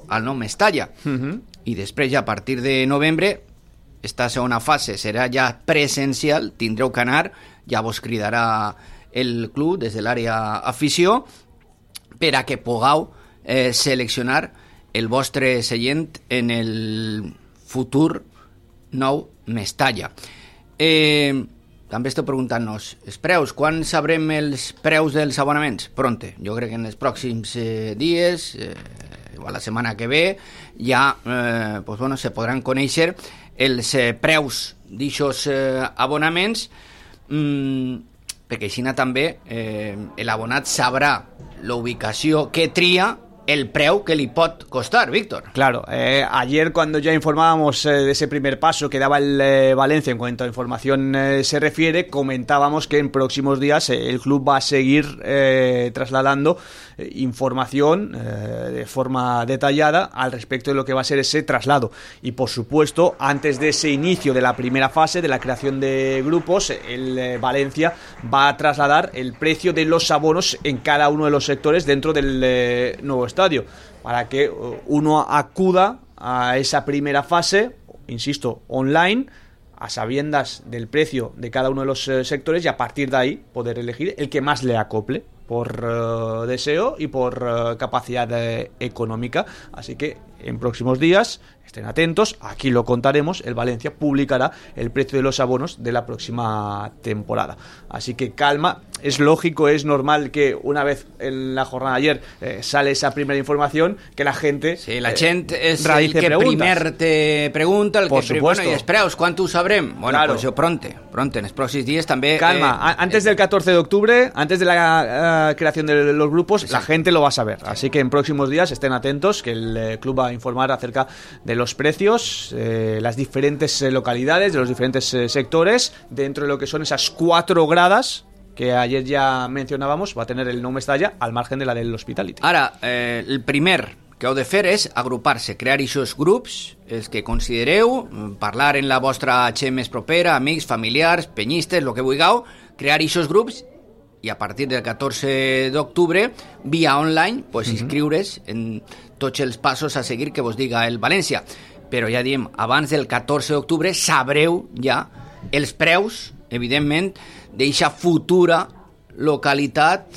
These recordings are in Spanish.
al nou Mestalla. I després, ja a partir de novembre, esta segona fase serà ja presencial, tindreu que anar, ja vos cridarà el club des de l'àrea afició per a que pugueu seleccionar el vostre seient en el futur nou Mestalla. També esteu preguntant-nos els preus. Quan sabrem els preus dels abonaments? Pronte. Jo crec que en els pròxims dies, igual la setmana que ve, ja se podran conèixer els preus d'aixòs abonaments, perquè així també l'abonat sabrà la ubicació que tria, el preu que le pot costar, Víctor. Claro, ayer cuando ya informábamos de ese primer paso que daba el Valencia en cuanto a información se refiere, comentábamos que en próximos días el club va a seguir trasladando información de forma detallada al respecto de lo que va a ser ese traslado. Y por supuesto, antes de ese inicio de la primera fase de la creación de grupos, el Valencia va a trasladar el precio de los abonos en cada uno de los sectores dentro del nuevo estadio, para que uno acuda a esa primera fase, insisto, online, a sabiendas del precio de cada uno de los sectores, y a partir de ahí poder elegir el que más le acople por deseo y por capacidad económica. Así que en próximos días estén atentos, aquí lo contaremos, el Valencia publicará el precio de los abonos de la próxima temporada. Así que calma, es lógico, es normal que una vez en la jornada de ayer sale esa primera información, que la gente sí, la gent és el que preguntes. Primer te pregunta, el por que supuesto. Bueno, i els preus, quan ho sabrem? Bueno, claro. Pues jo pronte, en els pròxims dies també... Calma, antes del 14 de octubre, antes de la creación de los grupos, sí. La gente lo va a saber. Así que en próximos días estén atentos, que el club va a informar acerca de los precios, las diferentes localidades, de los diferentes sectores, dentro de lo que son esas 4 gradas que ayer ja mencionábamos, va a tener el nou Mestalla al margen de la del Hospitality. Ara, el primer que heu de fer és agrupar-se, crear aquests grups, els que considereu, parlar en la vostra gent més propera, amics, familiars, penyistes, el que vulgueu, crear aquests grups i a partir del 14 d'octubre, via online, pues, inscriure's en tots els passos a seguir que vos diga el València. Però ja diem, abans del 14 d'octubre sabreu ja els preus, evidentment, d'eixa futura localitat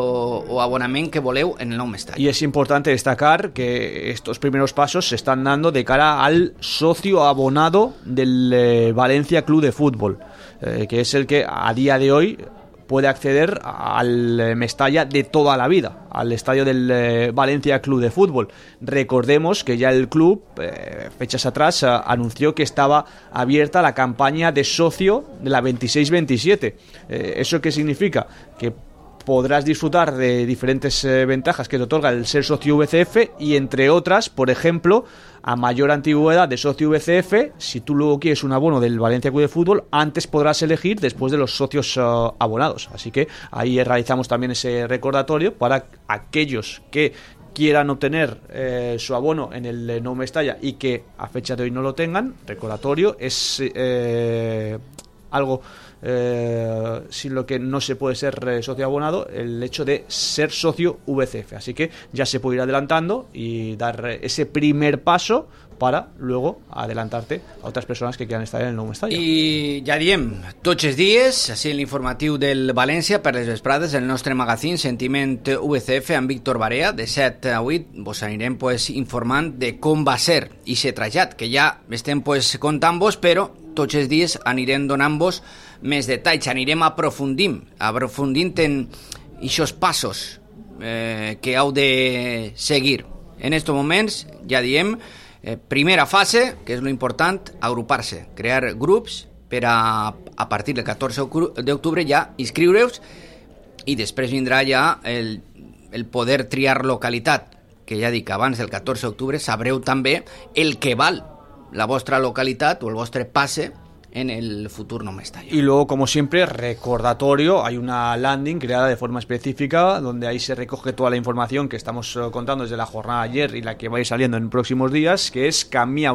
o abonament que voleu en el nou Mestalla. Y es importante destacar que estos primeros pasos se están dando de cara al socio abonado del Valencia Club de Fútbol, que es el que a día de hoy puede acceder al Mestalla de toda la vida, al estadio del Valencia Club de Fútbol. Recordemos que ya el club, fechas atrás, anunció que estaba abierta la campaña de socio de la 26-27. ¿Eso qué significa? Que podrás disfrutar de diferentes ventajas que te otorga el ser socio VCF y, entre otras, por ejemplo, a mayor antigüedad de socio VCF, si tú luego quieres un abono del Valencia Club de Fútbol, antes podrás elegir después de los socios abonados. Así que ahí realizamos también ese recordatorio para aquellos que quieran obtener su abono en el Nou Mestalla y que a fecha de hoy no lo tengan. Recordatorio, es algo sin lo que no se puede ser socio abonado, el hecho de ser socio VCF. Así que ya se puede ir adelantando y dar ese primer paso para luego adelantarte a otras personas que quieran estar en el Nou Mestalla. I ja diem, tots els dies, així l'informatiu del València, per les vesprades, el nostre magazín Sentiment VCF amb Víctor Barea, de 7 a 8, vos anirem informant de com va ser aquest trasllat, que ja estem contant-vos, però tots els dies anirem donant-vos més detalls, anirem aprofundint en aquests passos que heu de seguir. En aquests moments, ja diem, primera fase, que és lo important, agrupar-se, crear grups per a partir del 14 d'octubre ja inscriure-us, i després vindrà ja el poder triar localitat, que ja dic, abans del 14 d'octubre sabreu també el que val la vostra localitat o el vostre passe en el futur no Mestalla. Y luego, como siempre, recordatorio, hay una landing creada de forma específica donde ahí se recoge toda la información que estamos contando desde la jornada de ayer y la que va a ir saliendo en próximos días, que es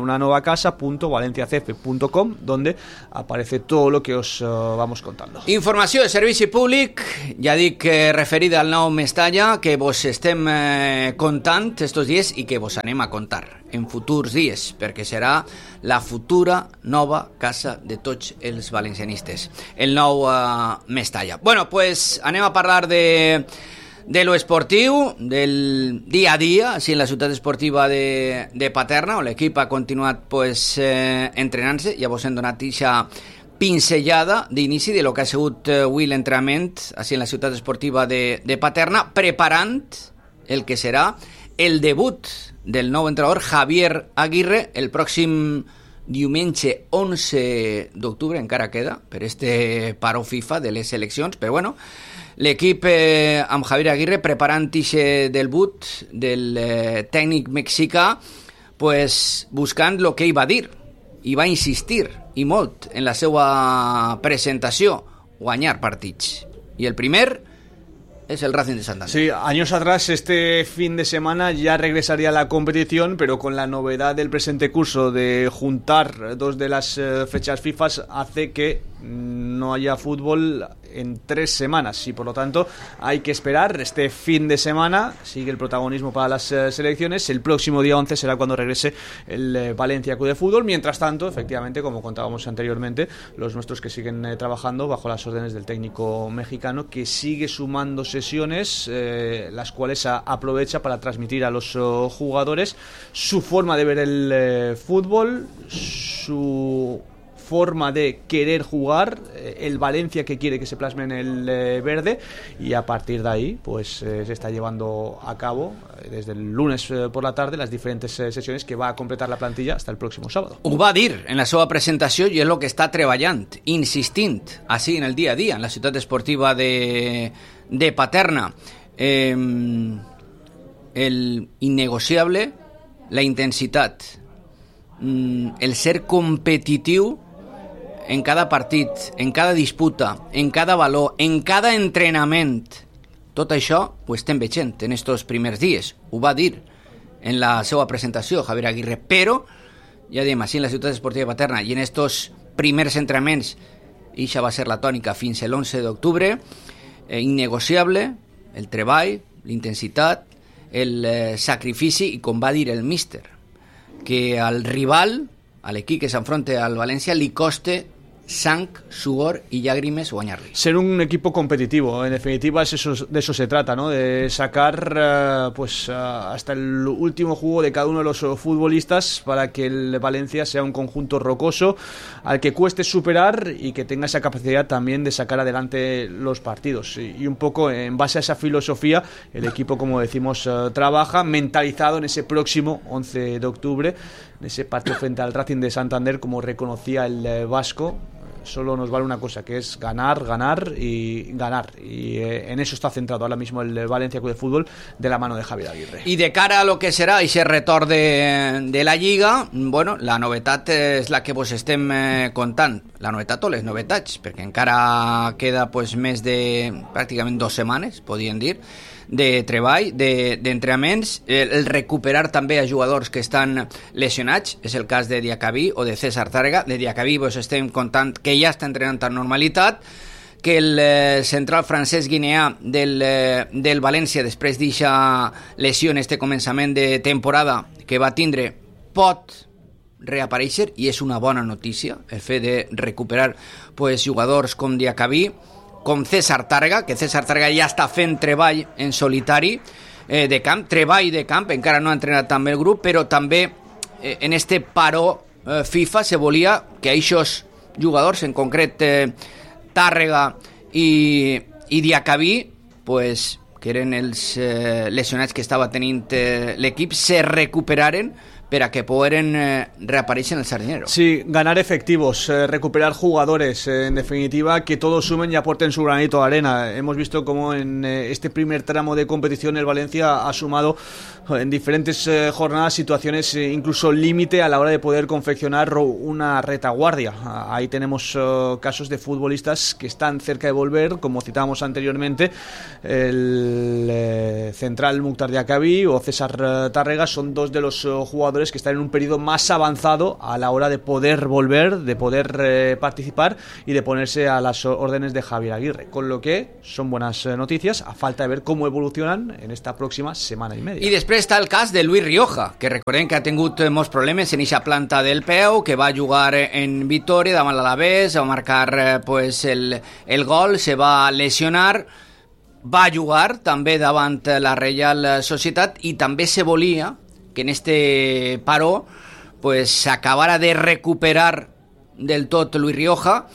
camiaunanova.casa.valenciacf.com, donde aparece todo lo que os vamos contando. Informació de servici públic, ja dic referida al nou Mestalla, que vos estem contant estos dies i que vos anem a contar en futurs dies, perquè serà la futura nova casa de tots els valencianistes, el nou Mestalla. Bueno, pues anem a parlar de lo esportiu, del dia a dia, així en la ciutat esportiva de Paterna, on l'equip ha continuat pues, entrenant-se. Ja vos hem donat aquesta pinzellada d'inici de lo que ha sigut avui l'entrenament així en la ciutat esportiva de Paterna, preparant el que serà el debut del nou entrenador Javier Aguirre el pròxim diumenge 11 d'octubre, encara queda per este paro FIFA de les seleccions, però bueno, l'equip amb Javier Aguirre preparant aquest debut del tècnic mexicà, pues, buscant el que ell va dir, i va insistir i molt en la seva presentació, guanyar partits. I el primer es el Racing de Santander. Sí, años atrás este fin de semana ya regresaría a la competición, pero con la novedad del presente curso de juntar dos de las fechas FIFA hace que no haya fútbol en 3 semanas y por lo tanto hay que esperar. Este fin de semana sigue el protagonismo para las selecciones. El próximo día 11 será cuando regrese el Valencia Club de Fútbol. Mientras tanto, efectivamente, como contábamos anteriormente, los nuestros que siguen trabajando bajo las órdenes del técnico mexicano, que sigue sumando sesiones, las cuales aprovecha para transmitir a los jugadores su forma de ver el fútbol, su forma de querer jugar, el Valencia que quiere que se plasme en el verde, y a partir de ahí pues se está llevando a cabo desde el lunes por la tarde las diferentes sesiones que va a completar la plantilla hasta el próximo sábado. Ho va dir en la seva presentació i és el que està treballant, insistint així en el dia a dia en la ciutat esportiva de Paterna. El innegociable, la intensitat, el ser competitiu en cada partit, en cada disputa, en cada valor, en cada entrenament. Tot això ho estem veient en estos primers dies. Ho va dir en la seva presentació Javier Aguirre, però ja diem, així en la ciutat esportiva de Paterna i en estos primers entrenaments, i això va ser la tònica fins a l'11 d'octubre, innegociable el treball, l'intensitat, el sacrifici i, com va dir el míster, que al rival, a l'equip que s'enfronta al València, li coste sang, sudor y llàgrimes guanyar-li. Ser un equipo competitivo, en definitiva de eso se trata, ¿no? De sacar hasta el último jugo de cada uno de los futbolistas para que el Valencia sea un conjunto rocoso al que cueste superar y que tenga esa capacidad también de sacar adelante los partidos. Y un poco en base a esa filosofía el equipo, como decimos, trabaja mentalizado en ese próximo 11 de octubre, en ese partido frente al Racing de Santander, como reconocía el vasco. Solo nos vale una cosa, que es ganar, ganar y ganar. Y en eso está centrado ahora mismo el Valencia Club de Fútbol de la mano de Javier Aguirre. Y de cara a lo que será ese retorn de la Lliga, bueno, la novetat és la que vos estem contant. La novetat o les novetats, perquè encara queda pues, més de pràcticament 2 setmanes, podríem dir, de treball, d'entrenaments, el recuperar també a jugadors que estan lesionats, és el cas de Diacabí o de César Tàrrega. De Diacabí vos estem contant que ja està entrenant amb normalitat, que el central francès guineà del València, després d'eixa lesió en este començament de temporada que va tindre, pot reaparèixer, i és una bona notícia el fet de recuperar pues, jugadors com Diacabí, com César Tàrrega, que César Tàrrega ja està fent treball en solitari de camp, treball de camp, encara no ha entrenat també el grup, però també en este paró FIFA se volia que aquests jugadors, en concret Tàrrega i Diacabí, pues, que eren els lesionats que estava tenint l'equip, se recuperaren para que puedan reaparecer en el Sardinero. Sí, ganar efectivos, recuperar jugadores, en definitiva, que todos sumen y aporten su granito de arena. Hemos visto cómo en este primer tramo de competición el Valencia ha sumado en diferentes jornadas situaciones incluso límite a la hora de poder confeccionar una retaguardia. Ahí tenemos casos de futbolistas que están cerca de volver, como citábamos anteriormente, el central Mukhtar Diakabi o César Tárrega son dos de los jugadores que están en un periodo más avanzado a la hora de poder volver, de poder participar y de ponerse a las órdenes de Javier Aguirre, con lo que son buenas noticias a falta de ver cómo evolucionan en esta próxima semana y media. I després està el cas de Luis Rioja, que recordem que ha tingut molts problemes en eixa planta del peu, que va jugar en Vitòria davant l'Alavés, va marcar pues el gol, se va lesionar, va jugar també davant la Reial Societat i també se volia que en este paró pues s'acabara de recuperar del tot Luis Rioja,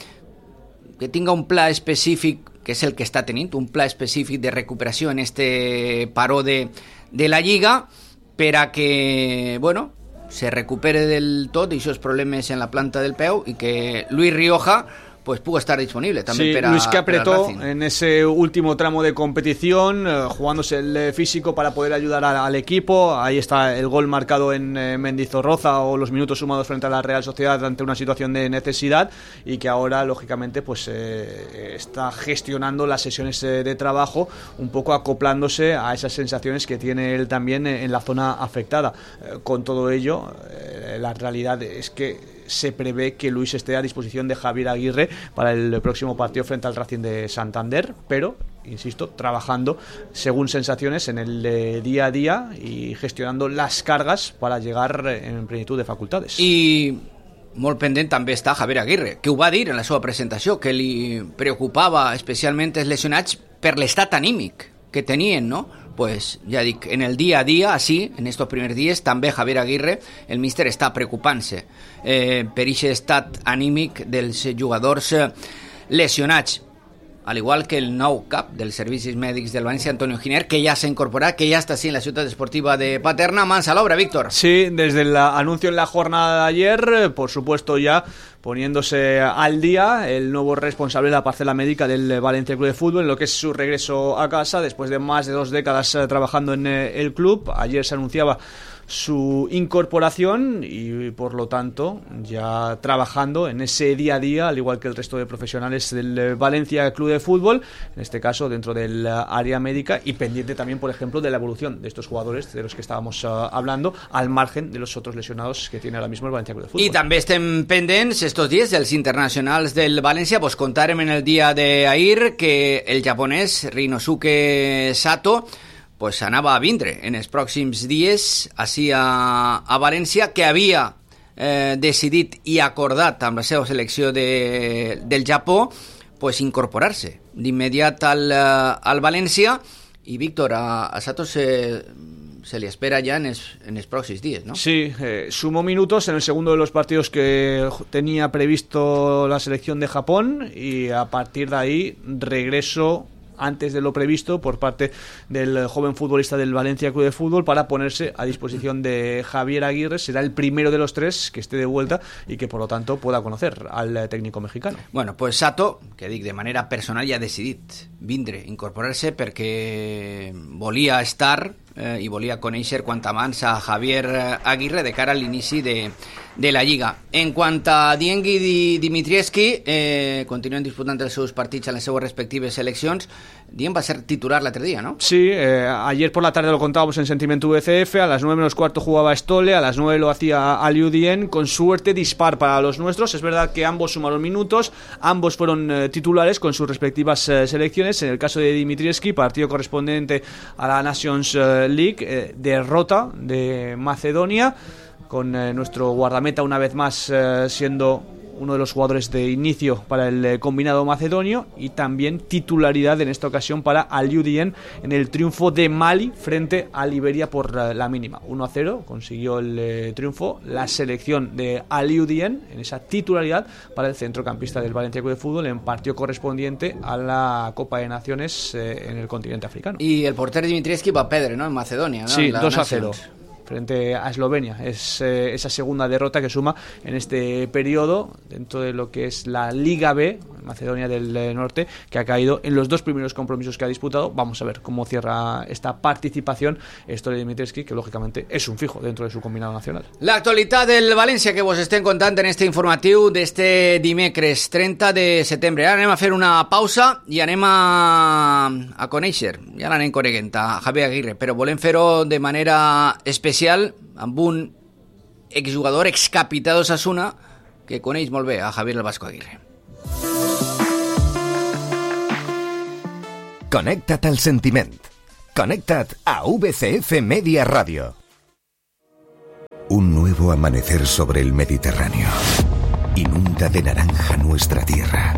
que tinga un pla específic, que és el que està tenint, un pla específic de recuperació en este paró de la Lliga, per a que, bueno, se recupere del tot aquests problemes en la planta del peu i que Luis Rioja pues pudo estar disponible también. Sí, Luis que apretó en ese último tramo de competición, jugándose el físico para poder ayudar al equipo. Ahí está el gol marcado en Mendizorroza o los minutos sumados frente a la Real Sociedad ante una situación de necesidad y que ahora lógicamente pues está gestionando las sesiones de trabajo, un poco acoplándose a esas sensaciones que tiene él también en la zona afectada. Con todo ello, la realidad es que se prevé que Luis esté a disposición de Javier Aguirre para el próximo partido frente al Racing de Santander, pero, insisto, trabajando según sensaciones en el día a día y gestionando las cargas para llegar en plenitud de facultades. I molt pendent també està Javier Aguirre, que ho va dir en la seva presentació, que li preocupava especialment els lesionats per l'estat anímic que tenien, no? Pues ja dic, en el día a día, así, en estos primeros días, també Javier Aguirre, el míster està preocupant-se per aquest estat anímic dels jugadors lesionats, al igual que el nou cap dels servicis mèdics del València, Antonio Giner, que ja s'ha incorporat, que ja està así en la ciutat esportiva de Paterna. Mans a l'obra, Víctor. Sí, desde el anuncio en la jornada de ayer, por supuesto ya poniéndose al día el nuevo responsable de la parcela médica del Valencia Club de Fútbol en lo que es su regreso a casa después de más de 2 décadas trabajando en el club. Ayer se anunciaba su incorporación y por lo tanto ya trabajando en ese día a día, al igual que el resto de profesionales del Valencia Club de Fútbol, en este caso dentro del área médica, y pendiente también, por ejemplo, de la evolución de estos jugadores de los que estábamos hablando, al margen de los otros lesionados que tiene ahora mismo el Valencia Club de Fútbol. I també estem pendents estos dies dels internacionals del València. Pues contarem en el dia d'ahir que el japonès Rinosuke Sato pues anava a vindre en els pròxims dies ací a València, que havia decidit i acordat amb la seva selecció del Japó pues incorporar-se d'immediat al València. I Víctor, a Sato se le espera ya en los próximos días, ¿no? Sí, sumó minutos en el segundo de los partidos que tenía previsto la selección de Japón y a partir de ahí regreso antes de lo previsto por parte del joven futbolista del Valencia Club de Fútbol para ponerse a disposición de Javier Aguirre. Será el primero de los 3 que esté de vuelta y que por lo tanto pueda conocer al técnico mexicano. Bueno, pues Sato, que dic de manera personal ja ha decidit vindre, incorporar-se perquè volia estar i volia conèixer quant abans a Javier Aguirre de cara a l'inici de la Lliga. En quant a Dieng i Dimitrievski, continuen disputant els seus partits en les seues respectives seleccions. Dieng va ser titular l'altre dia, ¿no? Sí, ayer por la tarde lo contábamos en Sentimiento VCF, a las 9:15 jugaba Stole, a las 9 lo hacía Aliou Dieng, con suerte dispar para los nuestros. Es verdad que ambos sumaron minutos, ambos fueron titulares con sus respectivas selecciones. En el caso de Dimitrievski, partido correspondiente a la Nations League, derrota de Macedonia, con nuestro guardameta una vez más siendo uno de los jugadores de inicio para el combinado macedonio, y también titularidad en esta ocasión para Aliou Dieng en el triunfo de Mali frente a Liberia por la mínima. 1-0 consiguió el triunfo la selección de Aliou Dieng en esa titularidad para el centrocampista del Valencia Club de Fútbol en partido correspondiente a la Copa de Naciones en el continente africano. Y el porter Dimitrievski va a perdre, ¿no? En Macedonia, ¿no? Sí, la 2-0. frente a Eslovenia. Es esa segunda derrota que suma en este periodo dentro de lo que es la Liga B, Macedonia del Norte, que ha caído en los 2 primeros compromisos que ha disputado. Vamos a ver cómo cierra esta participación Stolia Dimitrescu, que lógicamente és un fijo dentro de su combinado nacional. L'actualitat del València que vos estem contant en este informatiu d'este dimecres 30 de setembre. Ara anem a fer una pausa i anem a conèixer, ja l'anem coneguent, a Javier Aguirre, però volem fer-ho de manera especial amb un exjugador, excapità d'Osasuna, que coneix molt bé a Javier el Vasco Aguirre. Connecta't al sentiment. Connecta't a VCF Media Radio. Un nuevo amanecer sobre el Mediterráneo inunda de naranja nuestra tierra.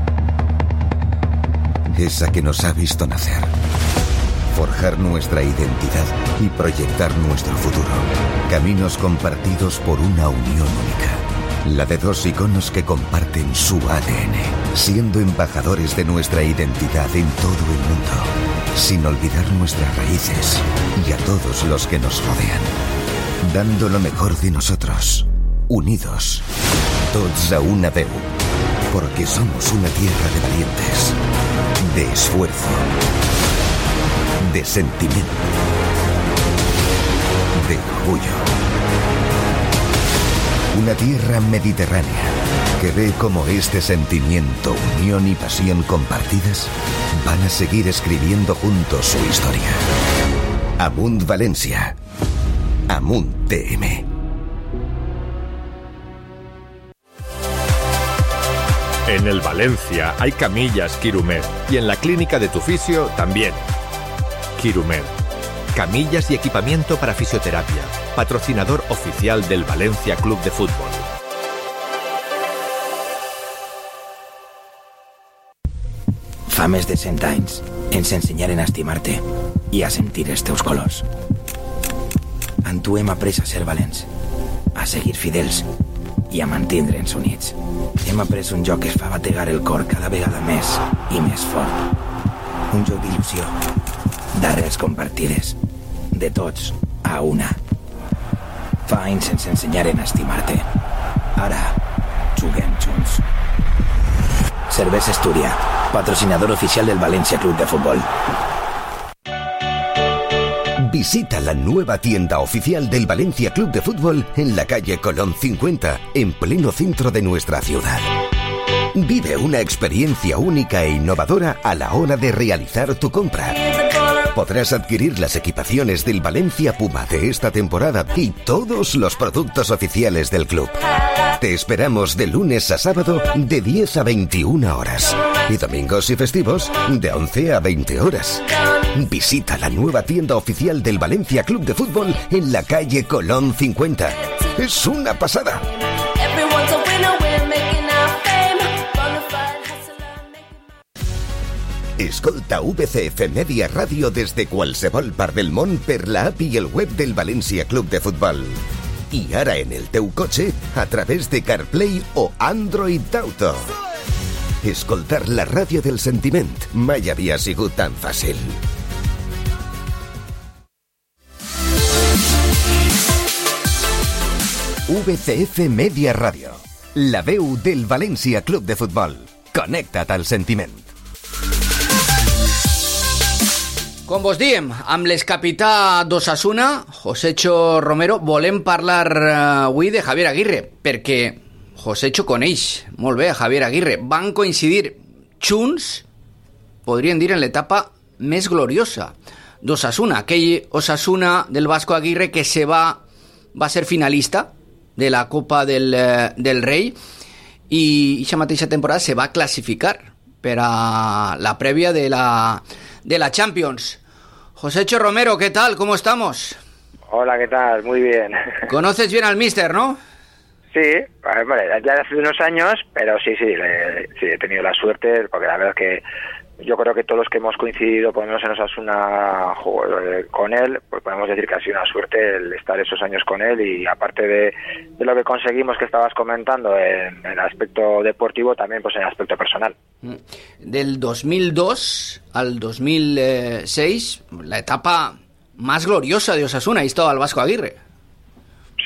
Esa que nos ha visto nacer, forjar nuestra identidad y proyectar nuestro futuro. Caminos compartidos por una unión única. La de 2 iconos que comparten su ADN, siendo embajadores de nuestra identidad en todo el mundo, sin olvidar nuestras raíces y a todos los que nos rodean. Dando lo mejor de nosotros, unidos, tots a una veu, porque somos una tierra de valientes, de esfuerzo, de sentimiento, de orgullo. Una tierra mediterránea que ve cómo este sentimiento, unión y pasión compartidas van a seguir escribiendo juntos su historia. Amunt Valencia. Amunt TM. En el Valencia hay camillas Quirumed y en la clínica de tu fisio también. Quirumed. Camillas y equipamiento para fisioterapia. Patrocinador oficial del Valencia Club de Fútbol. Fa més de 100 anys ens ensenyaren a estimar-te i a sentir els teus colors. En tu hem après a ser valents, a seguir fidels i a mantindre'ns units. Hem après un joc que es fa bategar el cor cada vegada més i més fort. Un joc d'il·lusió, d'arrels compartides, de tots a una. Fa anys ens ensenyaren a estimar-te. Ara juguem junts. Cervesa Astúria, patrocinador oficial del Valencia Club de Fútbol. Visita la nueva tienda oficial del Valencia Club de Fútbol en la calle Colón 50, en pleno centro de nuestra ciudad. Vive una experiencia única e innovadora a la hora de realizar tu compra. Podrás adquirir las equipaciones del Valencia Puma de esta temporada y todos los productos oficiales del club. Te esperamos de lunes a sábado de 10 a 21 horas y domingos y festivos de 11 a 20 horas. Visita la nueva tienda oficial del Valencia Club de Fútbol en la calle Colón 50. Es una pasada. Escolta VCF Media Radio des de qualsevol part del món per la app i el web del Valencia Club de Futbol. I ara en el teu cotxe a través de CarPlay o Android Auto. Escoltar la ràdio del sentiment mai havia sigut tan fàcil. VCF Media Radio, la veu del Valencia Club de Futbol. Connecta't al sentiment. Com vos diem, amb l'excapità d'Osasuna, Josecho Romero, volem parlar avui de Javier Aguirre, perquè Josecho coneix molt bé a Javier Aguirre. Van coincidir junts, podríem dir, en l'etapa més gloriosa d'Osasuna, aquell Osasuna del Vasco Aguirre que va ser finalista de la Copa del Rei i aquesta mateixa temporada se va classificar per a la prèvia de la Champions. Josecho Romero, ¿qué tal? ¿Cómo estamos? Hola, ¿qué tal? Muy bien. ¿Conoces bien al míster, no? Sí, vale, ya hace unos años, pero sí, he tenido la suerte, porque la verdad es que yo creo que todos los que hemos coincidido, por lo menos en Osasuna, con él, pues podemos decir que ha sido una suerte el estar esos años con él, y aparte de lo que conseguimos que estabas comentando en el aspecto deportivo, también pues en el aspecto personal. Del 2002 al 2006, la etapa más gloriosa de Osasuna, ahí estaba el Vasco Aguirre.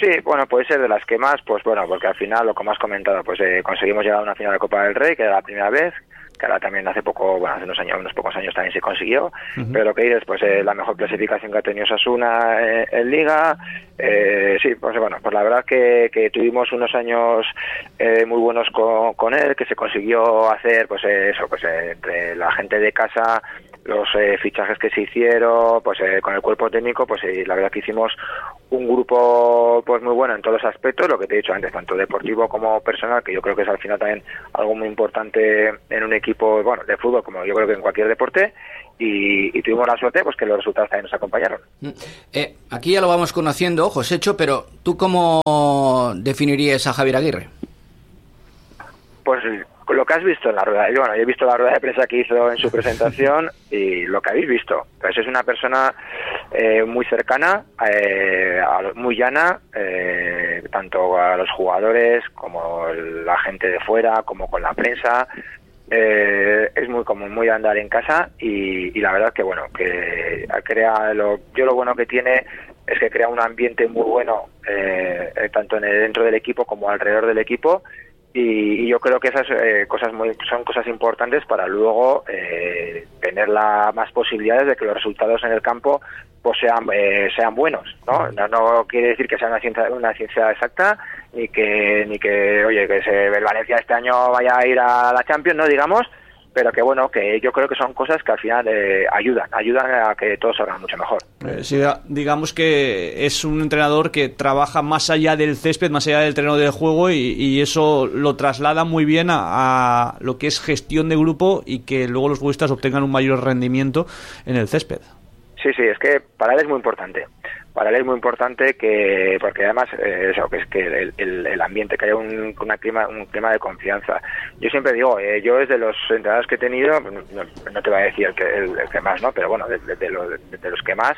Sí, bueno, puede ser de las que más, pues bueno, porque al final, lo que has comentado, pues conseguimos llegar a una final de Copa del Rey, que era la primera vez, que ahora también hace poco, bueno, hace unos pocos años también se consiguió, pero lo que dices, pues la mejor clasificación que ha tenido Osasuna en Liga, sí, pues bueno, pues la verdad que tuvimos unos años muy buenos con él, que se consiguió hacer, pues eso, pues entre la gente de casa, los fichajes que se hicieron, pues con el cuerpo técnico, pues la verdad que hicimos un grupo pues muy bueno en todos los aspectos, lo que te he dicho antes, tanto deportivo como personal, que yo creo que es al final también algo muy importante en un equipo, bueno, de fútbol, como yo creo que en cualquier deporte, y tuvimos la suerte pues que los resultados también nos acompañaron. Aquí ya lo vamos conociendo, Josécho, pero ¿tú cómo definirías a Javier Aguirre? Pues lo que has visto en la rueda, yo he visto la rueda de prensa que hizo en su presentación y lo que habéis visto, pues es una persona muy cercana, muy llana, tanto a los jugadores como la gente de fuera, como con la prensa. Es muy de andar en casa y la verdad que bueno, que lo bueno que tiene es que crea un ambiente muy bueno, tanto dentro del equipo como alrededor del equipo. Y yo creo que esas son cosas importantes para luego tener más posibilidades de que los resultados en el campo pues sean buenos, ¿no? No quiere decir que sea una ciencia exacta ni que oye, que el Valencia este año vaya a ir a la Champions, no digamos, pero que bueno, que yo creo que son cosas que al final ayudan a que todo salga mucho mejor. Sí, digamos que es un entrenador que trabaja más allá del césped, más allá del terreno de juego y eso lo traslada muy bien a lo que es gestión de grupo y que luego los futbolistas obtengan un mayor rendimiento en el césped. Sí, es que para él es muy importante. Para él es muy importante porque además eso, que es que el ambiente, que haya un clima de confianza. Yo siempre digo, yo desde los entrenadores que he tenido, no te voy a decir el que más, ¿no? Pero bueno, de los que más,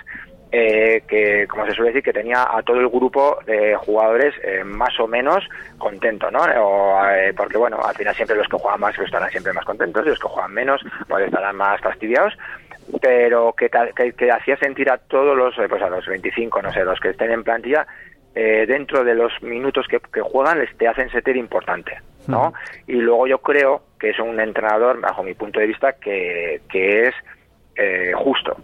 que como se suele decir, que tenía a todo el grupo de jugadores más o menos contento, ¿no? Porque bueno, al final siempre los que juegan más estarán siempre más contentos y los que juegan menos pues estarán más fastidiados, pero que hacía sentir a todos los, pues a los 25, no sé, los que estén en plantilla, dentro de los minutos que juegan, te hacen sentir importante, ¿no? Y luego yo creo que es un entrenador, bajo mi punto de vista, que es justo.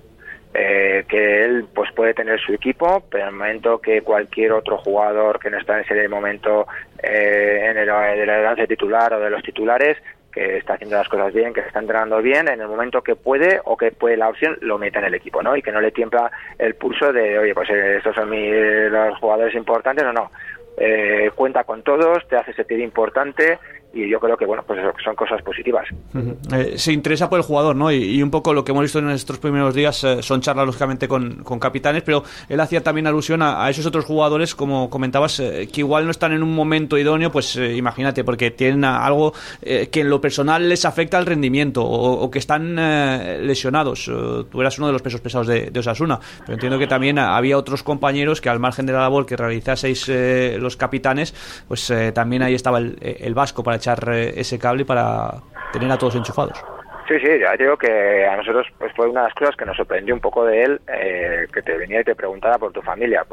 Que él pues puede tener su equipo, pero en el momento que cualquier otro jugador que no está en ese momento en el lance titular o de los titulares, que está haciendo las cosas bien, que se está entrenando bien, en el momento que puede la opción, lo meta en el equipo, ¿no? Y que no le tiembla el pulso de, oye, pues estos son los jugadores importantes, no. Cuenta con todos, te hace sentir importante y yo creo que bueno, pues eso, son cosas positivas. Se interesa por el jugador, ¿no? Y un poco lo que hemos visto en estos primeros días son charlas lógicamente con capitanes, pero él hacía también alusión a esos otros jugadores, como comentabas, que igual no están en un momento idóneo, pues imagínate, porque tienen algo que en lo personal les afecta al rendimiento o que están lesionados. Tú eras uno de los pesos pesados de Osasuna, pero entiendo que también había otros compañeros que al margen de la labor que realizaseis los capitanes, pues también ahí estaba el vasco para echar ese cable y para tener a todos enchufados. Sí, ya digo que a nosotros pues fue una de las cosas que nos sorprendió un poco de él, que te venía y te preguntaba por tu familia,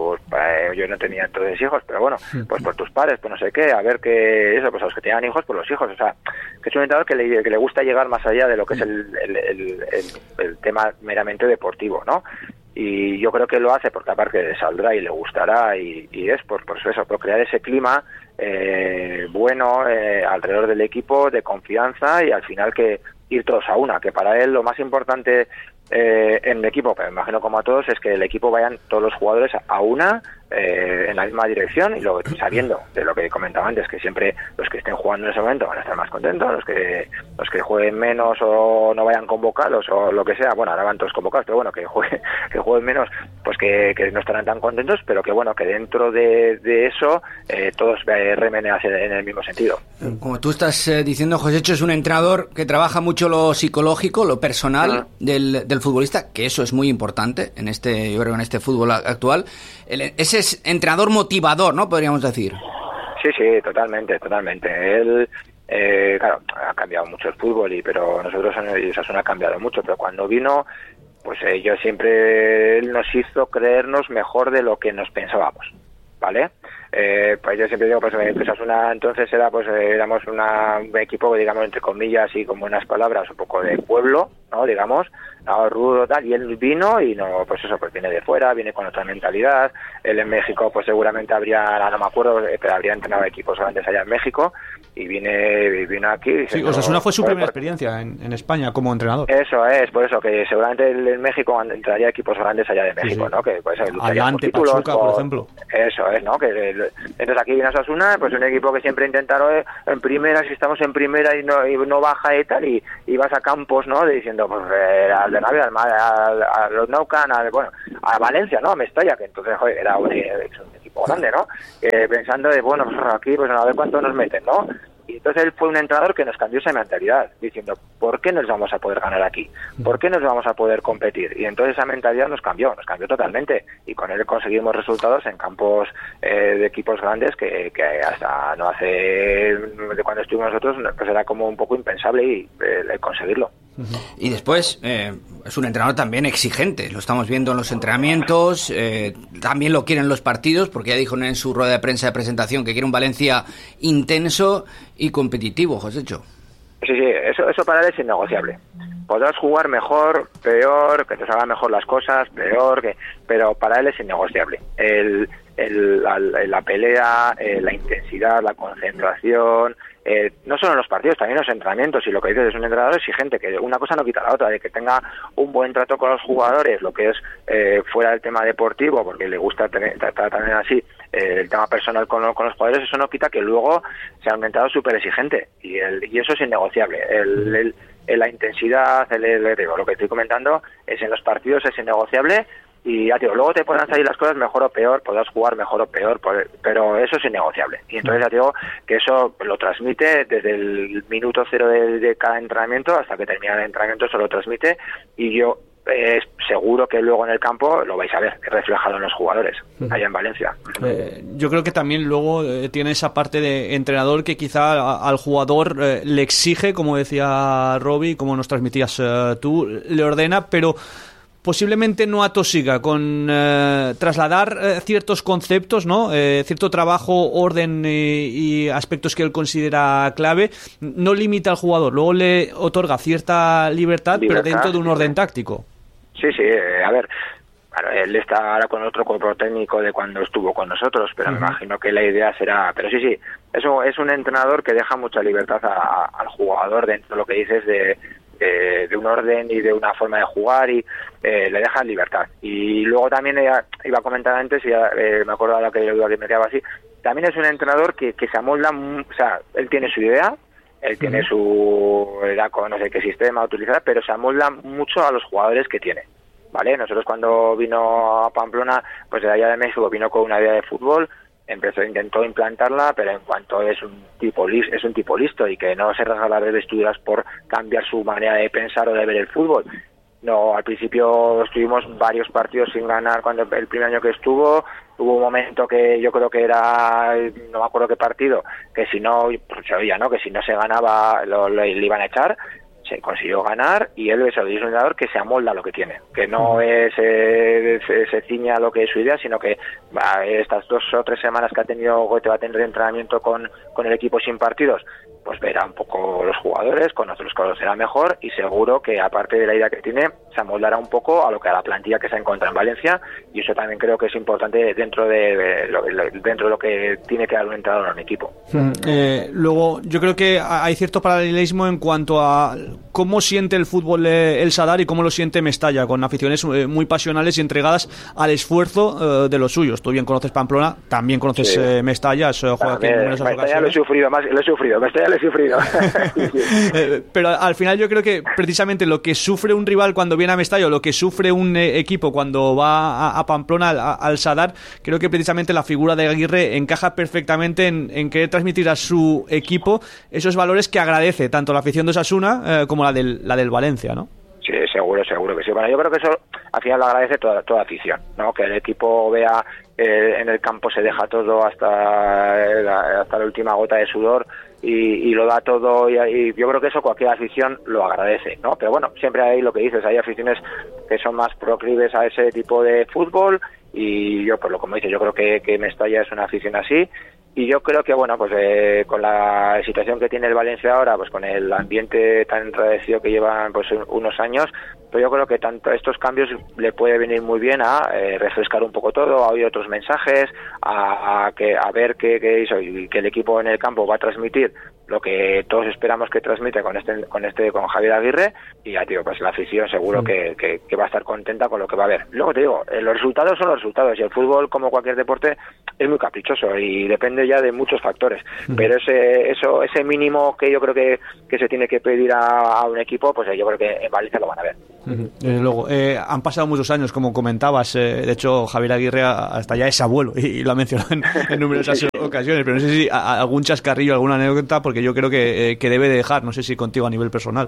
yo no tenía entonces hijos, pero bueno, pues por tus padres, pues no sé qué, a ver que eso, pues a los que tenían hijos, por los hijos, o sea, que es un entrenador que le gusta llegar más allá de lo que es el tema meramente deportivo, ¿no? Y yo creo que lo hace porque aparte le saldrá y le gustará y es por eso, por crear ese clima bueno alrededor del equipo, de confianza y al final que ir todos a una, que para él lo más importante en el equipo, pero me imagino como a todos, es que el equipo vayan todos los jugadores a una en la misma dirección y luego sabiendo de lo que comentaba antes, que siempre los que estén jugando en ese momento van a estar más contentos, los que jueguen menos o no vayan convocados o lo que sea, bueno, ahora van todos convocados, pero bueno, que jueguen menos, pues que no estarán tan contentos, pero que bueno, que dentro de eso todos remen en el mismo sentido. Como tú estás diciendo, Josécho, es un entrenador que trabaja mucho lo psicológico, lo personal del futbolista, que eso es muy importante en yo creo, en este fútbol actual. Ese es entrenador motivador, ¿no? Podríamos decir. Sí, totalmente. Él, claro, ha cambiado mucho el fútbol, pero nosotros en Osasuna ha cambiado mucho, pero cuando vino, pues él nos hizo creernos mejor de lo que nos pensábamos. ¿vale? Pues yo siempre digo, pues Osasuna entonces era, pues éramos un equipo, digamos, entre comillas y con buenas palabras, un poco de pueblo, ¿no? Digamos, no, rudo, tal, y él vino y no, pues eso, pues viene de fuera, viene con otra mentalidad. Él en México, pues seguramente no me acuerdo, pero habría entrenado equipos grandes allá en México, y vino aquí. Sí, Osasuna fue su primera experiencia en España como entrenador. Eso es, por eso, que seguramente él en México entraría equipos grandes allá de México, sí. ¿No? Que pues Adelante, Pachuca, por ejemplo. Eso es, ¿no? Entonces aquí viene Osasuna, pues un equipo que siempre intentaron en primera, si estamos en primera y no baja y tal, y vas a campos, ¿no? Diciendo, pues al de Navia, a los Naucan, a Valencia, ¿no? A Mestalla, que entonces, joder, era un equipo grande, ¿no? Pensando de, bueno, pues aquí, pues a ver cuánto nos meten, ¿no? Y entonces él fue un entrenador que nos cambió esa mentalidad, diciendo, ¿por qué nos vamos a poder ganar aquí? ¿Por qué nos vamos a poder competir? Y entonces esa mentalidad nos cambió totalmente, y con él conseguimos resultados en campos de equipos grandes que hasta no hace, de cuando estuvimos nosotros, pues era como un poco impensable conseguirlo. Y después es un entrenador también exigente, lo estamos viendo en los entrenamientos, también lo quieren los partidos, porque ya dijo en su rueda de prensa de presentación que quiere un Valencia intenso y competitivo, Josécho. Sí, eso para él es innegociable. Podrás jugar mejor, peor, que te salgan mejor las cosas, peor, pero para él es innegociable. La pelea, la intensidad, la concentración, no solo en los partidos, también en los entrenamientos, y lo que dices es un entrenador exigente, que una cosa no quita la otra, de que tenga un buen trato con los jugadores, lo que es fuera del tema deportivo, porque le gusta tratar también así el tema personal con los jugadores, eso no quita que luego sea un entrenador súper exigente, y eso es innegociable. La intensidad, lo que estoy comentando, es en los partidos es innegociable. Y ya digo, luego te podrán salir las cosas mejor o peor, podrás jugar mejor o peor, pero eso es innegociable. Y entonces ya digo que eso lo transmite desde el minuto cero de cada entrenamiento hasta que termina el entrenamiento, eso lo transmite, y yo seguro que luego en el campo lo vais a ver reflejado en los jugadores allá en Valencia. Yo creo que también luego tiene esa parte de entrenador que quizá al jugador le exige, como decía Robbie, como nos transmitías tú, le ordena, pero posiblemente no atosiga con trasladar ciertos conceptos, ¿no? Cierto trabajo, orden y aspectos que él considera clave, no limita al jugador, luego le otorga cierta libertad, pero dentro de un orden táctico. Sí, a ver, él está ahora con otro cuerpo técnico de cuando estuvo con nosotros, pero me imagino que la idea será, pero sí, eso es un entrenador que deja mucha libertad al jugador dentro de lo que dices de un orden y de una forma de jugar, y le deja libertad. Y luego también iba a comentar antes, y me acuerdo ahora que me quedaba así, también es un entrenador que se amolda, o sea, él tiene su idea, él tiene no sé qué sistema utilizar, pero se amolda mucho a los jugadores que tiene, ¿vale? Nosotros cuando vino a Pamplona, pues de allá de México, vino con una idea de fútbol, intentó implantarla, pero en cuanto es un tipo listo y que no se rasga las vestiduras por cambiar su manera de pensar o de ver el fútbol. No, al principio estuvimos varios partidos sin ganar. Cuando el primer año que hubo un momento que yo creo que era, no me acuerdo qué partido, que si no, pues se oía, ¿no? Que si no se ganaba le iban a echar. Se consiguió ganar, y él es un entrenador que se amolda a lo que tiene, que no se ciña a lo que es su idea, sino que estas 2 o 3 semanas que te va a tener de entrenamiento con el equipo sin partidos, pues verá un poco los jugadores, conocerá mejor, y seguro que aparte de la idea que tiene, se amoldará un poco a la plantilla que se encuentra en Valencia, y eso también creo que es importante dentro de lo que tiene que dar un entrenador a un equipo. Luego, yo creo que hay cierto paralelismo en cuanto a cómo siente el fútbol el Sadar y cómo lo siente Mestalla, con aficiones muy pasionales y entregadas al esfuerzo de los suyos. Tú bien conoces Pamplona, también conoces Mestalla, has jugado aquí en numerosas ocasiones. Mestalla lo he sufrido. Pero al final yo creo que precisamente lo que sufre un rival cuando viene a Mestalla, o lo que sufre un equipo cuando va a Pamplona, al Sadar, creo que precisamente la figura de Aguirre encaja perfectamente en querer transmitir a su equipo esos valores que agradece tanto la afición de Osasuna como la del Valencia, ¿no? Sí, seguro que sí. Bueno, yo creo que eso al final lo agradece toda afición, ¿no? Que el equipo vea en el campo se deja todo hasta la última gota de sudor y lo da todo, y yo creo que eso cualquier afición lo agradece, ¿no? Pero bueno, siempre hay lo que dices, hay aficiones que son más proclives a ese tipo de fútbol y yo, pues lo como dice, yo creo que Mestalla es una afición así. Y yo creo que, bueno, pues con la situación que tiene el Valencia ahora, pues con el ambiente tan enradecido que llevan pues unos años, pues yo creo que tanto estos cambios le puede venir muy bien a refrescar un poco todo, a oír otros mensajes, a ver qué hizo y que el equipo en el campo va a transmitir lo que todos esperamos que transmite con Javier Aguirre, y ya tío, pues la afición seguro que va a estar contenta con lo que va a ver. Luego te digo, los resultados son los resultados, y el fútbol, como cualquier deporte, es muy caprichoso y depende ya de muchos factores, pero ese mínimo que yo creo que se tiene que pedir a un equipo, pues yo creo que en Valencia lo van a ver. Luego, han pasado muchos años, como comentabas, de hecho Javier Aguirre hasta ya es abuelo y lo ha mencionado en numerosas ocasiones, pero no sé si algún chascarrillo, alguna anécdota, porque yo creo que debe de dejar, no sé si contigo a nivel personal.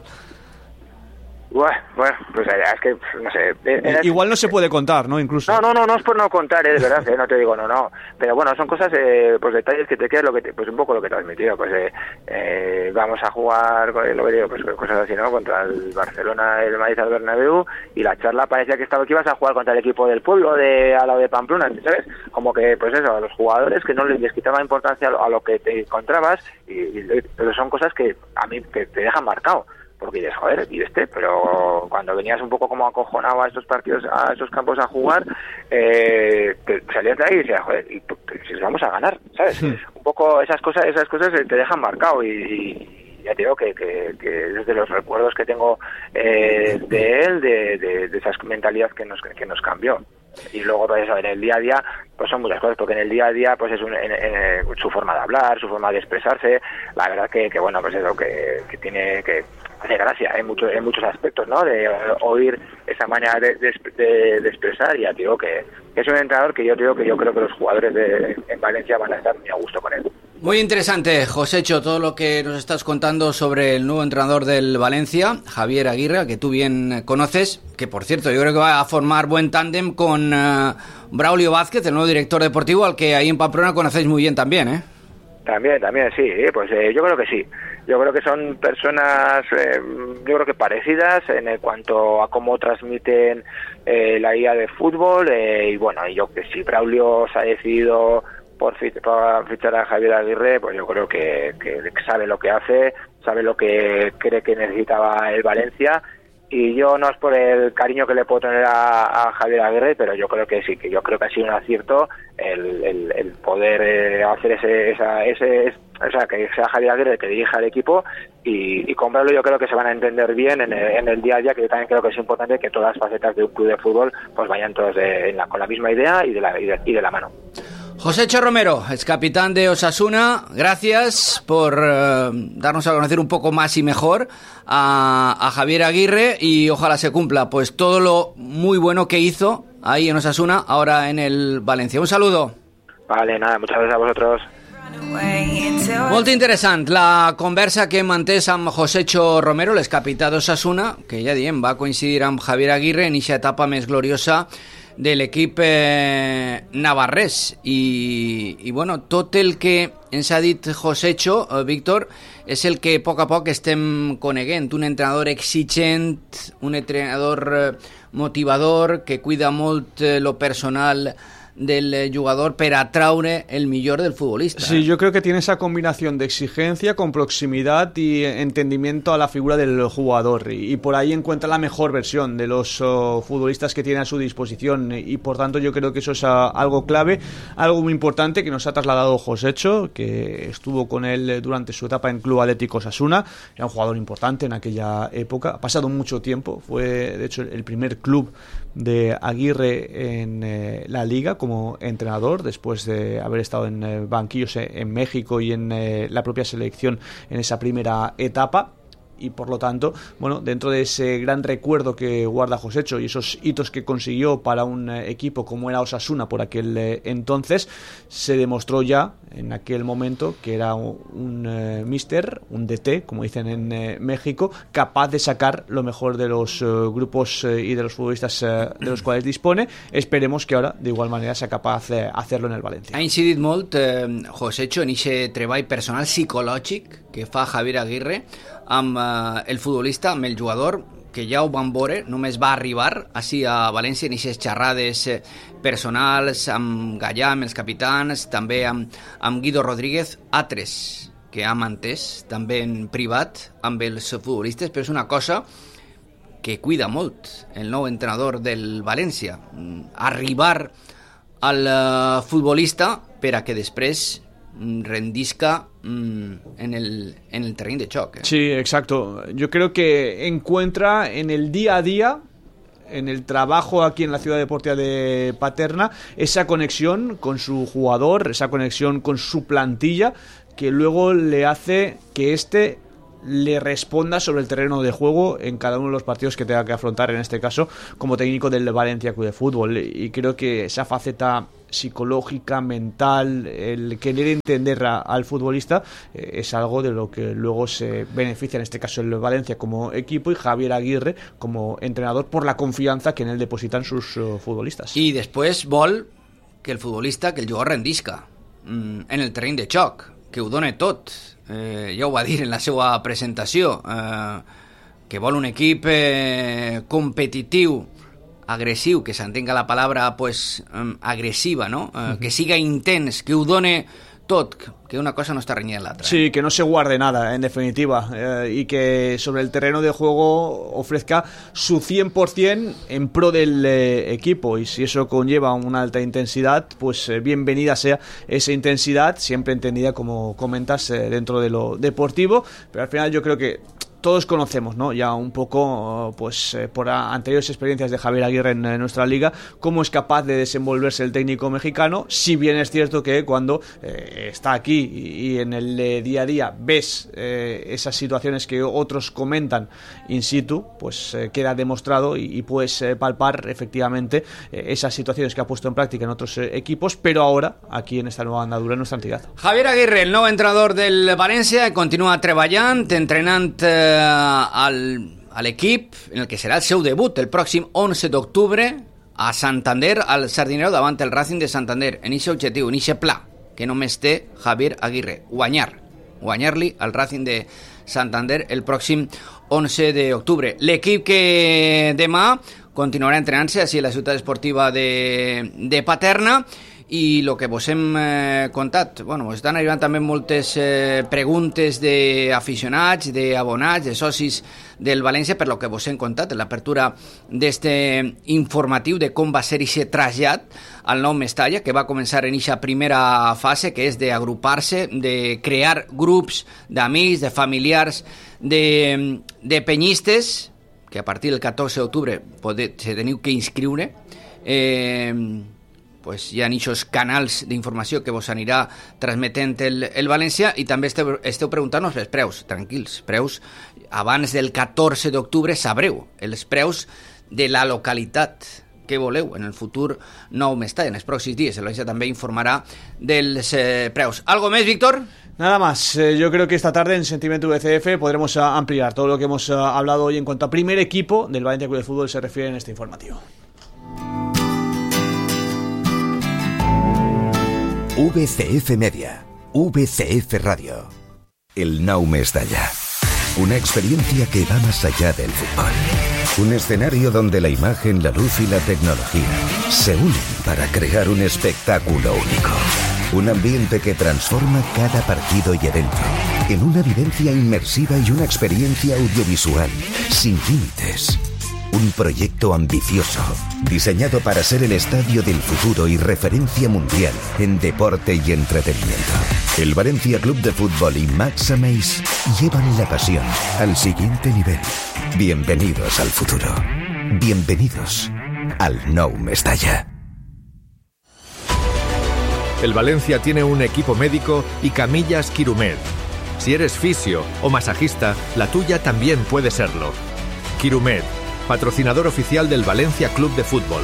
Bueno, pues es que, no sé... Igual no se puede contar, ¿no? Incluso. No es por no contar, de verdad, no te digo, no. Pero bueno, son cosas, pues detalles que te quedan, pues un poco lo que te has metido. Pues vamos a jugar, lo que digo, pues cosas así, ¿no? Contra el Barcelona, el Madrid al Bernabéu, y la charla parecía que ibas a jugar contra el equipo del pueblo, al lado de Pamplona, ¿sabes? Como que, pues eso, a los jugadores que no les quitaba importancia a lo que te encontrabas, pero son cosas que a mí te dejan marcado. Porque dices, joder, pero cuando venías un poco como acojonado a estos partidos, a esos campos a jugar, te salías de ahí y decías, joder, y si vamos a ganar, ¿sabes? Un poco esas cosas te dejan marcado, y ya te digo que es de los recuerdos que tengo de él, de esa mentalidad que nos cambió. Y luego pues eso, en el día a día pues son muchas cosas, porque en el día a día pues es su forma de hablar, su forma de expresarse, la verdad que bueno, pues eso que tiene que hace gracia en muchos aspectos, ¿no? De oír esa manera de expresar, y ya digo que es un entrenador que yo creo que los jugadores en Valencia van a estar muy a gusto con él. Muy interesante, Josécho, todo lo que nos estás contando sobre el nuevo entrenador del Valencia, Javier Aguirre, al que tú bien conoces, que por cierto yo creo que va a formar buen tándem con Braulio Vázquez, el nuevo director deportivo, al que ahí en Pamplona conocéis muy bien también, ¿eh? También, sí, pues yo creo que sí. Yo creo que son personas, yo creo que parecidas en cuanto a cómo transmiten la guía de fútbol, y bueno, y yo que si Braulio se ha decidido por fichar a Javier Aguirre, pues yo creo que sabe lo que hace, sabe lo que cree que necesitaba el Valencia, y yo no es por el cariño que le puedo tener a Javier Aguirre, pero yo creo que sí, que yo creo que ha sido un acierto el poder hacer o sea, que sea Javier Aguirre el que dirija el equipo, y con Braulio yo creo que se van a entender bien en el día a día, que yo también creo que es importante que todas las facetas de un club de fútbol pues vayan todos con la misma idea y de la mano. Josécho Romero, ex capitán de Osasuna, gracias por darnos a conocer un poco más y mejor a Javier Aguirre, y ojalá se cumpla pues todo lo muy bueno que hizo ahí en Osasuna, ahora en el Valencia. Un saludo. Vale, nada, muchas gracias a vosotros. Molt interessant la conversa que hem mantès amb Josécho Romero, l'excapità d'Osasuna, que ja diem va coincidir amb Javier Aguirre en aquesta etapa més gloriosa de l'equip navarrès. I bueno, tot el que ens ha dit Josécho, Víctor, és el que a poc estem coneguent. Un entrenador exigent, un entrenador motivador, que cuida molt lo personal del jugador per atraure el millor del futbolista. Sí, yo creo que tiene esa combinación de exigencia con proximidad y entendimiento a la figura del jugador, y por ahí encuentra la mejor versión de los futbolistas que tiene a su disposición, y por tanto yo creo que eso es algo clave, algo muy importante que nos ha trasladado Josécho, que estuvo con él durante su etapa en Club Atlético Osasuna. Era un jugador importante en aquella época, ha pasado mucho tiempo, fue de hecho el primer club de Aguirre en la liga como entrenador, después de haber estado en banquillos en México y en la propia selección en esa primera etapa. Y por lo tanto, bueno, dentro de ese gran recuerdo que guarda Josécho y esos hitos que consiguió para un equipo como era Osasuna por aquel entonces, se demostró ya en aquel momento que era un míster, un DT, como dicen en México, capaz de sacar lo mejor de los grupos y de los futbolistas de los cuales dispone. Esperemos que ahora de igual manera sea capaz de hacerlo en el Valencia. Ha incidit molt Josécho en aquest treball personal psicològic que fa Javier Aguirre amb el futbolista, amb el jugador, que ja ho van veure, només va arribar així a València en aquestes xerrades personals amb Gallà, amb els capitans, també amb Guido Rodríguez, altres que hem entès també en privat amb els futbolistes, però és una cosa que cuida molt el nou entrenador del València, arribar al futbolista per a que després rendisca en el terreno de choque. Sí, exacto. Yo creo que encuentra en el día a día, en el trabajo aquí en la Ciudad Deportiva de Paterna, esa conexión con su jugador, esa conexión con su plantilla, que luego le hace que le responda sobre el terreno de juego en cada uno de los partidos que tenga que afrontar, en este caso como técnico del Valencia Club de Fútbol. Y creo que esa faceta psicológica, mental, el querer entender al futbolista, es algo de lo que luego se beneficia, en este caso el Valencia como equipo y Javier Aguirre como entrenador, por la confianza que en él depositan sus futbolistas. Y después vol que el futbolista, que el jugador rendisca en el terreny de xoc, que ho done tot. Ja ho va dir en la seva presentació, que vol un equip competitiu, agressiu, que s'entenga la paraula pues, agressiva, no? Que siga intens, que ho done tot, que una cosa no está reñida en la otra. Sí, que no se guarde nada, en definitiva, y que sobre el terreno de juego ofrezca su 100% en pro del equipo, y si eso conlleva una alta intensidad, pues bienvenida sea esa intensidad, siempre entendida, como comentas, dentro de lo deportivo, pero al final yo creo que todos conocemos, ¿no? Ya un poco, pues por anteriores experiencias de Javier Aguirre en nuestra liga, cómo es capaz de desenvolverse el técnico mexicano, si bien es cierto que cuando está aquí y en el día a día ves esas situaciones que otros comentan in situ, pues queda demostrado y puedes palpar efectivamente esas situaciones que ha puesto en práctica en otros equipos, pero ahora aquí en esta nueva andadura en nuestra entidad. Javier Aguirre, el nou entrenador del València, continua treballant, entrenant a l'equip en el que serà el seu debut el pròxim 11 d'octubre a Santander, al Sardinero, davant el Racing de Santander, en aquest objectiu, en aquest pla que només té Javier Aguirre, guanyar-li al Racing de Santander el pròxim 11 d'octubre. L'equip que demà continuarà entrenant-se així a la ciutat esportiva de Paterna. I el que vos hem contat, bueno, vos estan arribant també moltes preguntes d'aficionats, d'abonats, de socis del València, per lo que vos hem contat en l'apertura d'este informatiu de com va ser aquest trasllat al nou Mestalla, que va començar en aquesta primera fase, que és d'agrupar-se, de crear grups d'amics, de familiars, de penyistes, que a partir del 14 d'octubre se teniu que inscriure, pues hi ha aquests canals d'informació que vos anirà transmetent el València, i també esteu preguntant-nos els preus. Tranquils, preus abans del 14 d'octubre sabreu els preus de la localitat que voleu en el futur nou Mestalla. En els pròxims dies el València també informarà dels preus. ¿Algo més, Víctor? Nada más, yo creo que esta tarde en Sentimiento VCF podremos ampliar todo lo que hemos hablado hoy en cuanto a primer equipo del Valencia Club de Fútbol se refiere en este informativo. VCF Media, VCF Radio. El Nou Mestalla. Una experiencia que va más allá del fútbol. Un escenario donde la imagen, la luz y la tecnología se unen para crear un espectáculo único. Un ambiente que transforma cada partido y evento en una vivencia inmersiva y una experiencia audiovisual sin límites. Un proyecto ambicioso, diseñado para ser el estadio del futuro y referencia mundial en deporte y entretenimiento. El Valencia Club de Fútbol y Max Ameis llevan la pasión al siguiente nivel. Bienvenidos al futuro. Bienvenidos al Nou Mestalla. El Valencia tiene un equipo médico y camillas Quirumed. Si eres fisio o masajista, la tuya también puede serlo. Quirumed, patrocinador oficial del Valencia Club de Fútbol.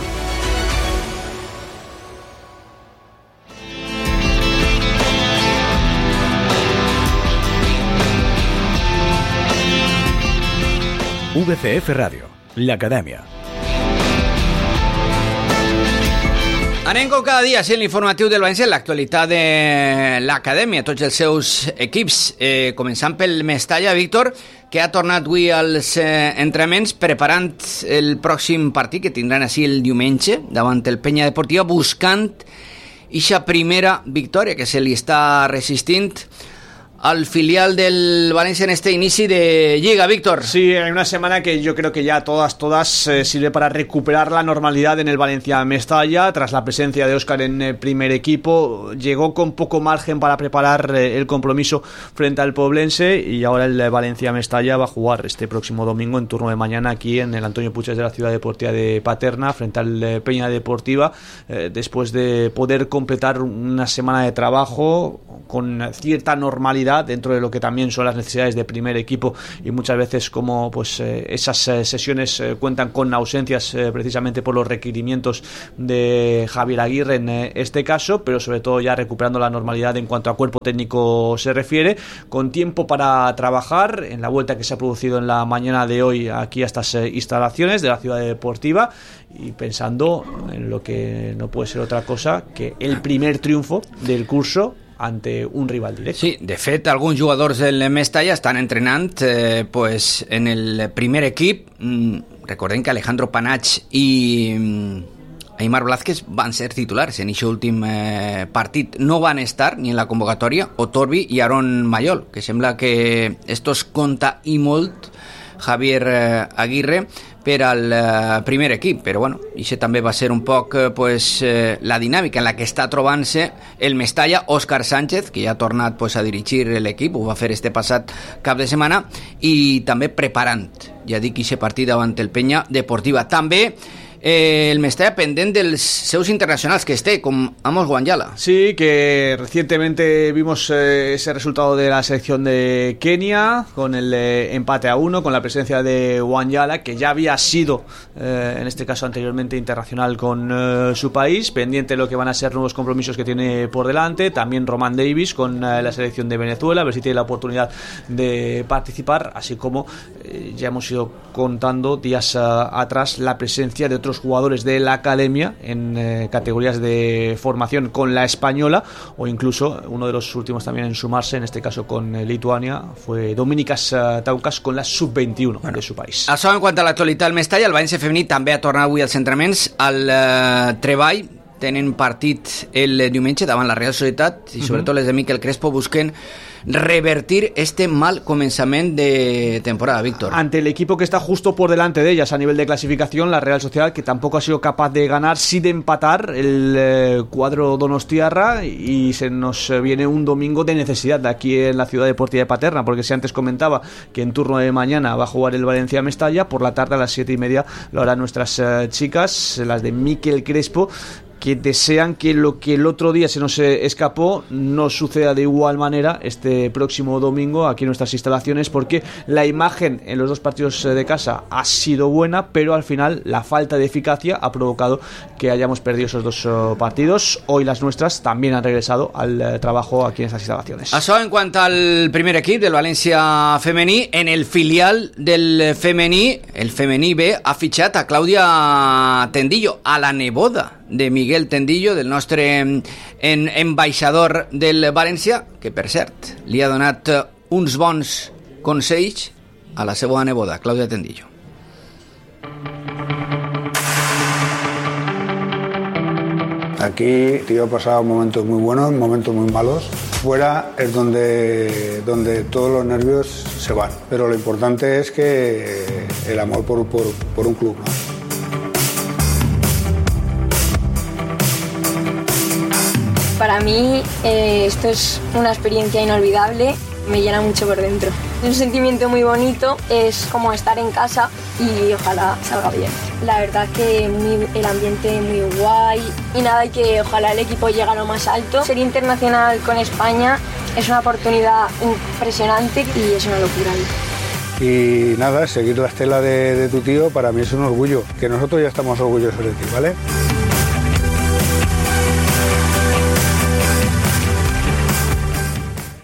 VCF Radio, la Academia. Anem com cada dia, sent l'informatiu del València, l'actualitat de l'acadèmia, tots els seus equips, començant pel Mestalla, Víctor, que ha tornat avui als entrenaments preparant el pròxim partit que tindran així el diumenge davant el Penya Deportiva, buscant ixa primera victòria que se li està resistint al filial del Valencia en este inicio de Liga, Víctor. Sí, hay una semana que yo creo que ya todas sirve para recuperar la normalidad en el Valencia Mestalla, tras la presencia de Óscar en el primer equipo. Llegó con poco margen para preparar el compromiso frente al Poblense, y ahora el Valencia Mestalla va a jugar este próximo domingo en turno de mañana aquí en el Antonio Puches de la Ciudad Deportiva de Paterna frente al Peña Deportiva, después de poder completar una semana de trabajo con cierta normalidad dentro de lo que también son las necesidades de primer equipo, y muchas veces como pues esas sesiones cuentan con ausencias precisamente por los requerimientos de Javier Aguirre en este caso, pero sobre todo ya recuperando la normalidad en cuanto a cuerpo técnico se refiere, con tiempo para trabajar en la vuelta que se ha producido en la mañana de hoy aquí a estas instalaciones de la Ciudad Deportiva, y pensando en lo que no puede ser otra cosa que el primer triunfo del curso ante un rival directo. Sí, de fet, alguns jugadors del Mestalla estan entrenant pues, en el primer equip. Recordem que Alejandro Panach i Aimar Blázquez van ser titulars en aquest últim partit. No van estar ni en la convocatòria Otorbi i Aaron Mayol, que sembla que estos compta i molt Javier Aguirre per al primer equip, però bueno, això també va ser un poc pues, la dinàmica en la que està trobant-se el Mestalla. Òscar Sánchez, que ja ha tornat pues, a dirigir l'equip, ho va fer este passat cap de setmana, i també preparant, ja dic, aquest partit davant el Penya Deportiva. També el Mestalla pendent dels seus internacionals que esté, com Amos Wanyala. Sí, que recientemente vimos ese resultado de la selección de Kenia con el empate a 1, con la presencia de Wanyala, que ya había sido en este caso anteriormente internacional con su país, pendiente de lo que van a ser nuevos compromisos que tiene por delante. También Roman Davis con la selección de Venezuela, a ver si tiene la oportunidad de participar, así como ya hemos ido contando días atrás la presencia de otros jugadores de la academia en categorías de formación con la española, o incluso uno de los últimos también en sumarse, en este caso con Lituania, fue Dominicas Taucas con la sub-21 de su país. Això en quant a l'actualitat del Mestalla, el València femení també ha tornat avui als entrenaments al treball. Tenen partit el diumenge davant la Real Societat, i sobretot les de Miquel Crespo busquen revertir este mal comenzamiento de temporada, Víctor. Ante el equipo que está justo por delante de ellas a nivel de clasificación, la Real Sociedad, que tampoco ha sido capaz de ganar, sí de empatar el cuadro donostiarra, y se nos viene un domingo de necesidad de aquí en la Ciudad Deportiva de Paterna, porque si antes comentaba que en turno de mañana va a jugar el Valencia Mestalla, por la tarde a las 7:30 lo harán nuestras chicas, las de Miquel Crespo, que desean que lo que el otro día se nos escapó no suceda de igual manera este próximo domingo aquí en nuestras instalaciones, porque la imagen en los dos partidos de casa ha sido buena, pero al final la falta de eficacia ha provocado que hayamos perdido esos dos partidos. Hoy las nuestras también han regresado al trabajo aquí en estas instalaciones. Això en quant al primer equip del València femení. En el filial del femení, el femení B ha fitxat a Clàudia Tendillo, a la neboda de Miguel Tendillo, del nostre ambaixador del València, que per cert li ha donat uns bons consells a la seva neboda, Clàudia Tendillo. Aquí tío, he pasado momentos muy buenos, momentos muy malos. Fuera es donde todos los nervios se van, pero lo importante es que el amor por un club, ¿no? Para mí esto es una experiencia inolvidable, me llena mucho por dentro. Es un sentimiento muy bonito, es como estar en casa y ojalá salga bien. La verdad que el ambiente muy guay y nada, y que ojalá el equipo llegue a lo más alto. Ser internacional con España es una oportunidad impresionante y es una locura. Y nada, seguir la estela de tu tío para mí es un orgullo, que nosotros ya estamos orgullosos de ti, ¿vale?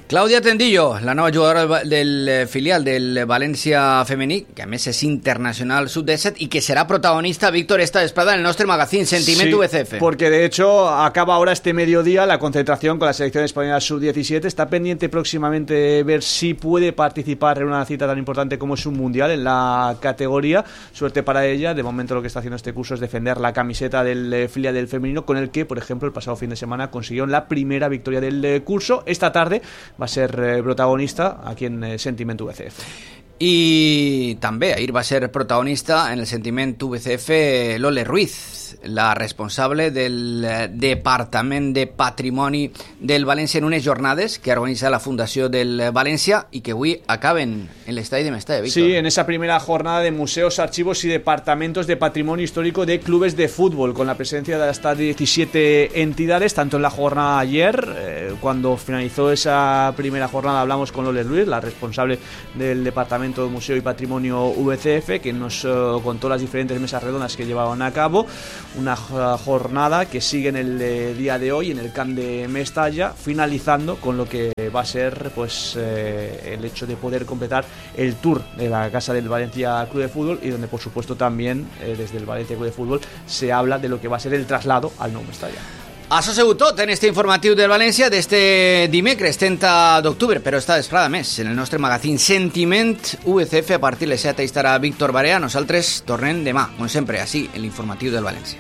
Clàudia Tendillo, la nova jugadora del filial del València femení, que a més és internacional sub-17 y que será protagonista, Víctor, esta vesprada en el nostre magazín Sentimiento VCF. Porque de hecho acaba ahora este mediodía la concentración con la selección española sub-17. Está pendiente próximamente ver si puede participar en una cita tan importante como es un mundial en la categoría. Suerte para ella. De momento lo que está haciendo este curso es defender la camiseta del filial del femenino, con el que, por ejemplo, el pasado fin de semana consiguieron la primera victoria del curso. Esta tarde va a ser protagonista aquí en Sentiment VCF. I també ahir va ser protagonista en el Sentiment VCF Lole Ruiz, la responsable del Departament de Patrimoni del València, en unes jornades que organitza la Fundació del València i que avui acaben en l'estadi de Mestalla, Víctor. Sí, en esa primera jornada de museos, archivos y departamentos de patrimonio histórico de clubes de fútbol, con la presencia de hasta 17 entidades, tanto en la jornada ayer, cuando finalizó esa primera jornada, hablamos con Lole Ruiz, la responsable del Departamento de Museo y Patrimonio VCF, que nos contó las diferentes mesas redondas que llevaban a cabo. Una jornada que sigue en el día de hoy en el Camp de Mestalla, finalizando con lo que va a ser pues el hecho de poder completar el tour de la Casa del Valencia Club de Fútbol, y donde por supuesto también desde el Valencia Club de Fútbol se habla de lo que va a ser el traslado al nou Mestalla. Això ha sigut tot en este informatiu del València d'este dimecres 30 d'octubre, però esta vesprada més en el nostre magazín Sentiment VCF. A partir de les 7 estarà Víctor Barea. Nosaltres tornem demà, com sempre, així en l'informatiu del València.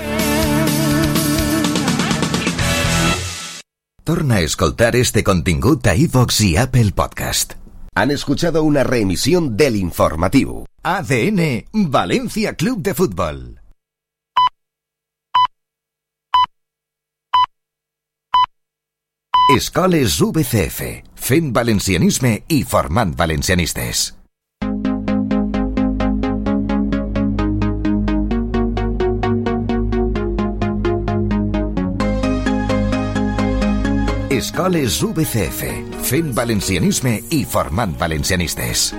Torna a escoltar este contingut a iVox y Apple Podcast. Han escuchado una reemisión del informativo ADN Valencia Club de Fútbol. Escoles VCF, fent valencianisme i formant valencianistes. Escoles VCF, fent valencianisme i formant valencianistes.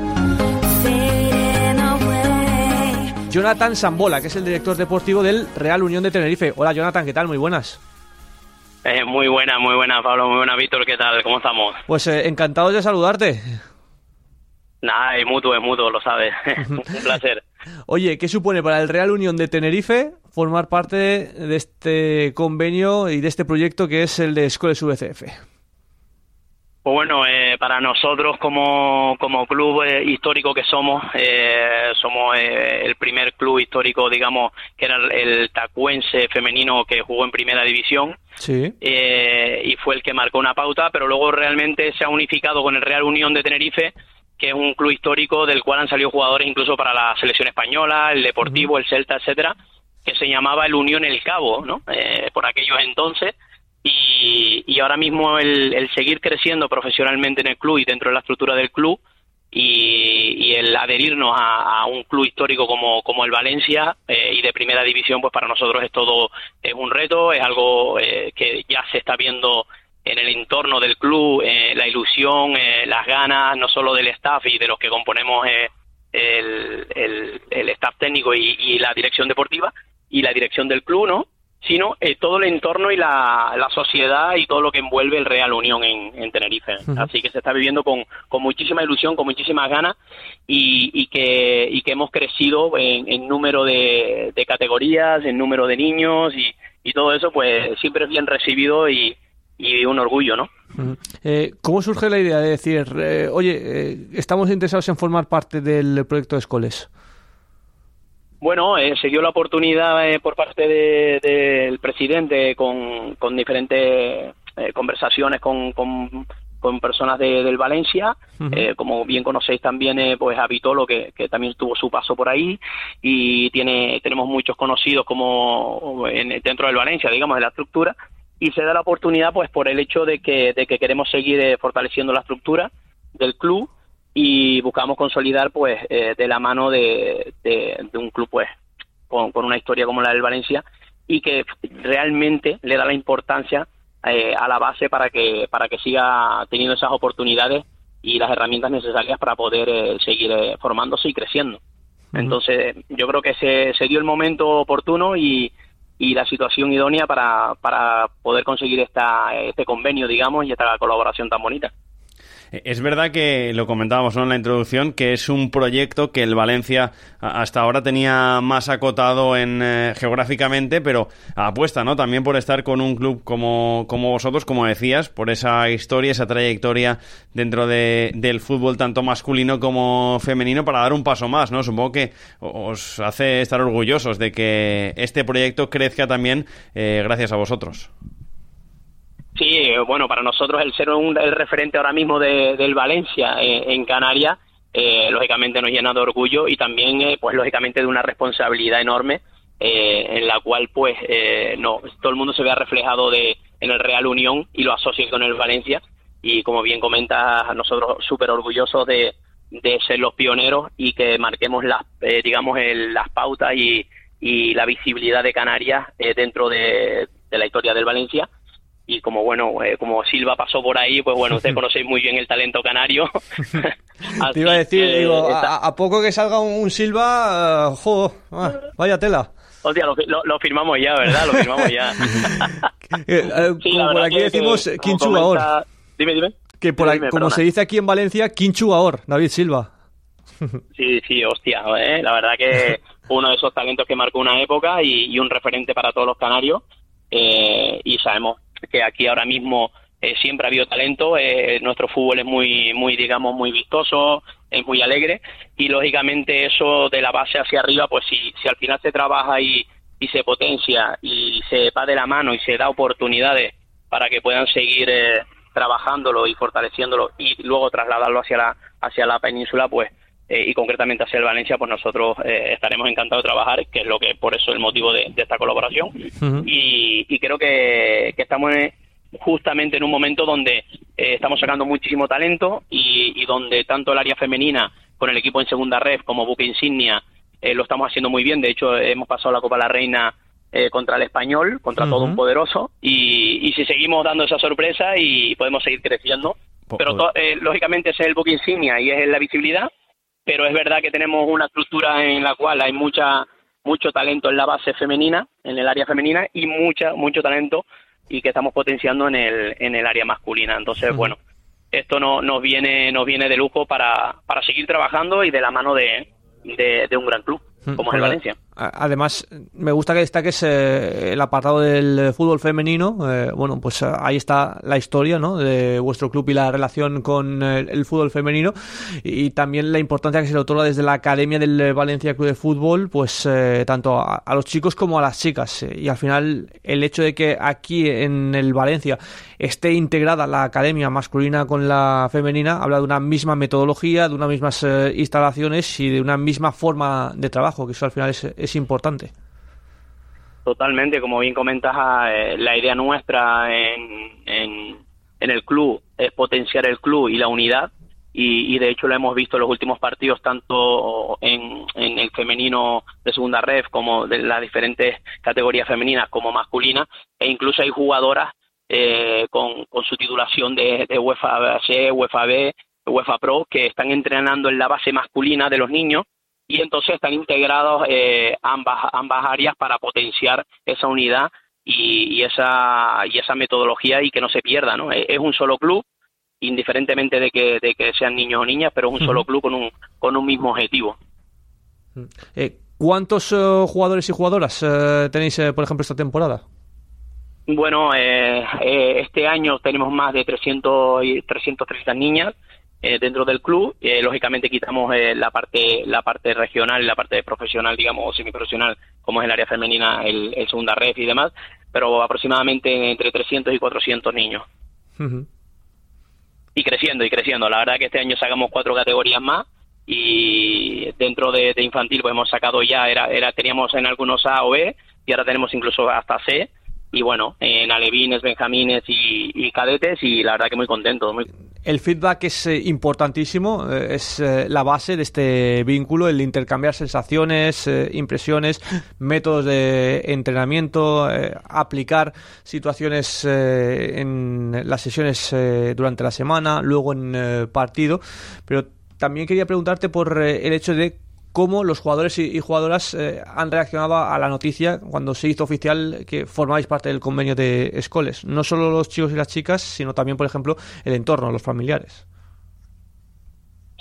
Jonathan Sambola, que es el director deportivo del Real Unión de Tenerife. Hola Jonathan, ¿qué tal? Muy buenas. Muy buena, Pablo, muy buena, Víctor, ¿qué tal? ¿Cómo estamos? Pues encantados de saludarte. Nada, es mutuo, lo sabes. Un placer. Oye, ¿qué supone para el Real Unión de Tenerife formar parte de este convenio y de este proyecto que es el de Escoles VCF? Pues bueno, para nosotros como club histórico que somos el primer club histórico, digamos, que era el tacuense femenino que jugó en primera división. Sí. Y fue el que marcó una pauta, pero luego realmente se ha unificado con el Real Unión de Tenerife, que es un club histórico del cual han salido jugadores incluso para la selección española, el Deportivo, el Celta, etcétera, que se llamaba el Unión El Cabo, ¿no? Por aquellos entonces. Y ahora mismo el seguir creciendo profesionalmente en el club y dentro de la estructura del club y el adherirnos a un club histórico como el Valencia y de primera división, pues para nosotros es un reto, es algo que ya se está viendo en el entorno del club, la ilusión, las ganas, no solo del staff y de los que componemos el staff técnico y la dirección deportiva y la dirección del club, ¿no? Sino todo el entorno y la sociedad y todo lo que envuelve el Real Unión en Tenerife. Uh-huh. Así que se está viviendo con muchísima ilusión, con muchísimas ganas y que hemos crecido en número de categorías, en número de niños y todo eso, pues siempre es bien recibido y un orgullo, ¿no? Uh-huh. ¿Cómo surge la idea de decir, estamos interesados en formar parte del proyecto de Escoles? Bueno, se dio la oportunidad por parte del presidente con diferentes conversaciones con personas del Valencia. Uh-huh. Como bien conocéis también, pues a Vitolo, que también tuvo su paso por ahí, y tenemos muchos conocidos como dentro del Valencia, digamos, de la estructura, y se da la oportunidad pues por el hecho de que queremos seguir fortaleciendo la estructura del club y buscamos consolidar pues de la mano de un club pues con una historia como la del Valencia y que realmente le da la importancia a la base para que siga teniendo esas oportunidades y las herramientas necesarias para poder seguir formándose y creciendo. Uh-huh. Entonces yo creo que se dio el momento oportuno y la situación idónea para poder conseguir este convenio, digamos, y esta colaboración tan bonita. Es verdad que lo comentábamos, ¿no?, en la introducción, que es un proyecto que el Valencia hasta ahora tenía más acotado geográficamente, pero apuesta, ¿no?, también por estar con un club como vosotros, como decías, por esa historia, esa trayectoria dentro del fútbol tanto masculino como femenino, para dar un paso más, ¿no? Supongo que os hace estar orgullosos de que este proyecto crezca también gracias a vosotros. Sí, bueno, para nosotros el ser el referente ahora mismo del Valencia en Canarias, lógicamente nos llena de orgullo y también, pues lógicamente, de una responsabilidad enorme, en la cual, pues, todo el mundo se vea reflejado en el Real Unión y lo asocie con el Valencia. Y como bien comentas, nosotros súper orgullosos de ser los pioneros y que marquemos las pautas y la visibilidad de Canarias dentro de la historia del Valencia. Y como como Silva pasó por ahí, pues bueno, ustedes conocéis muy bien el talento canario. Te iba a decir, a poco que salga un Silva, vaya tela. Hostia, lo firmamos ya, ¿verdad? Lo firmamos ya. Sí, por aquí decimos Quinchugaor. Dime. Que como se dice aquí en Valencia, Quinchugaor, David Silva. Sí, hostia, la verdad que uno de esos talentos que marcó una época y un referente para todos los canarios. Y sabemos que aquí ahora mismo siempre ha habido talento, nuestro fútbol es muy digamos, muy vistoso, es muy alegre, y lógicamente eso de la base hacia arriba, pues si al final se trabaja y se potencia y se va de la mano y se da oportunidades para que puedan seguir trabajándolo y fortaleciéndolo y luego trasladarlo hacia la península, pues y concretamente hacia el Valencia, pues nosotros estaremos encantados de trabajar, que es lo que por eso el motivo de esta colaboración. Uh-huh. Y creo que estamos justamente en un momento donde estamos sacando muchísimo talento y donde tanto el área femenina con el equipo en segunda ref como buque insignia lo estamos haciendo muy bien. De hecho, hemos pasado la Copa de la Reina contra el Español, contra todo un poderoso, y si seguimos dando esa sorpresa y podemos seguir creciendo, pero lógicamente ese es el buque insignia y es la visibilidad. Pero es verdad que tenemos una estructura en la cual hay mucho talento en la base femenina, en el área femenina, y mucho talento y que estamos potenciando en el área masculina. Entonces, bueno, esto nos viene de lujo para seguir trabajando y de la mano de un gran club como es el Valencia. Además, me gusta que destaques el apartado del fútbol femenino. Bueno, pues ahí está la historia, ¿no?, de vuestro club y la relación con el fútbol femenino, y también la importancia que se le otorga desde la Academia del Valencia Club de Fútbol, pues tanto a los chicos como a las chicas. Y al final, el hecho de que aquí en el Valencia esté integrada la academia masculina con la femenina habla de una misma metodología, de unas mismas instalaciones y de una misma forma de trabajo, que eso al final es importante. Totalmente, como bien comentas, la idea nuestra en el club es potenciar el club y la unidad, y de hecho lo hemos visto en los últimos partidos, tanto en el femenino de segunda ref como de las diferentes categorías femeninas como masculinas, e incluso hay jugadoras con su titulación de UEFA C, UEFA B, UEFA Pro, que están entrenando en la base masculina de los niños, y entonces están integrados ambas áreas para potenciar esa unidad y esa metodología, y que no se pierda, ¿no? Es un solo club, indiferentemente de que sean niños o niñas, pero es un solo club con un mismo objetivo. ¿Cuántos jugadores y jugadoras tenéis, por ejemplo, esta temporada? Bueno, este año tenemos más de 330 niñas dentro del club. Lógicamente quitamos la parte regional y la parte profesional, digamos, semiprofesional, como es el área femenina, el segunda ref y demás, pero aproximadamente entre 300 y 400 niños. Uh-huh. Y creciendo. La verdad que este año sacamos 4 categorías más, y dentro de infantil pues hemos sacado ya, teníamos en algunos A o B, y ahora tenemos incluso hasta C. Y bueno, en alevines, benjamines y cadetes, y la verdad que muy contento. El feedback es importantísimo, es la base de este vínculo, el intercambiar sensaciones, impresiones, métodos de entrenamiento, aplicar situaciones en las sesiones durante la semana, luego en partido. Pero también quería preguntarte por el hecho de cómo los jugadores y jugadoras han reaccionado a la noticia cuando se hizo oficial que formabais parte del convenio de Escoles. No solo los chicos y las chicas, sino también, por ejemplo, el entorno, los familiares.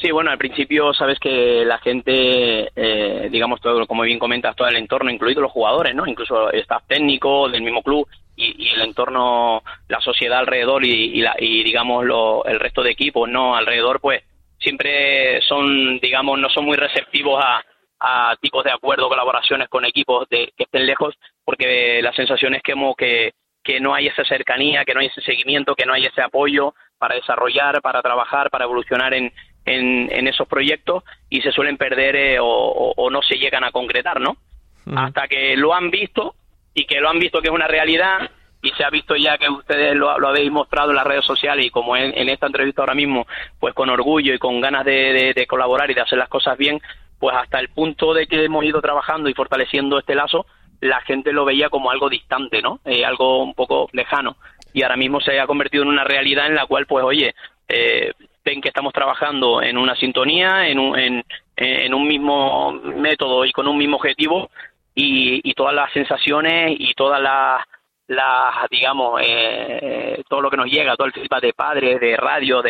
Sí, bueno, al principio sabes que la gente, digamos, todo, como bien comentas, todo el entorno, incluidos los jugadores, ¿no? Incluso el staff técnico del mismo club y el entorno, la sociedad alrededor y digamos, el resto de equipos, ¿no? Alrededor, pues, siempre son, digamos, no son muy receptivos a tipos de acuerdo, colaboraciones con equipos que estén lejos, porque la sensación es que no hay esa cercanía, que no hay ese seguimiento, que no hay ese apoyo para desarrollar, para trabajar, para evolucionar en esos proyectos, y se suelen perder o no se llegan a concretar, ¿no? Hasta que lo han visto, y que lo han visto que es una realidad, y se ha visto ya que ustedes lo habéis mostrado en las redes sociales, y como en esta entrevista ahora mismo, pues con orgullo y con ganas de colaborar y de hacer las cosas bien, pues hasta el punto de que hemos ido trabajando y fortaleciendo este lazo, la gente lo veía como algo distante, ¿no? Algo un poco lejano, y ahora mismo se ha convertido en una realidad en la cual, pues oye, ven que estamos trabajando en una sintonía, en un mismo método y con un mismo objetivo, y todas las sensaciones y todas las digamos, todo lo que nos llega, todo el feedback de padres, de radio,